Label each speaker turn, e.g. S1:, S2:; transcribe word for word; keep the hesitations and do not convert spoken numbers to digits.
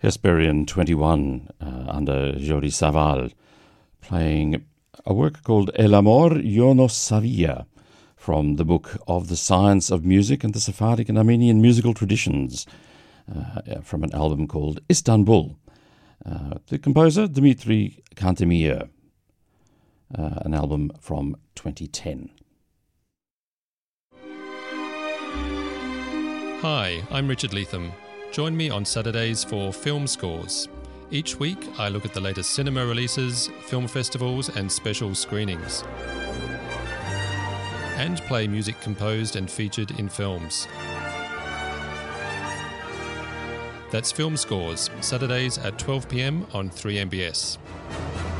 S1: Hesperian twenty-one uh, under Jordi Savall, playing a work called El Amor Yo No Sabía from the book of the Science of Music and the Sephardic and Armenian Musical Traditions uh, from an album called Istanbul. Uh, the composer, Dmitri Cantemir, uh, an album from twenty ten.
S2: Hi, I'm Richard Leatham. Join me on Saturdays for Film Scores. Each week, I look at the latest cinema releases, film festivals, and special screenings, and play music composed and featured in films. That's Film Scores, Saturdays at twelve p m on three M B S.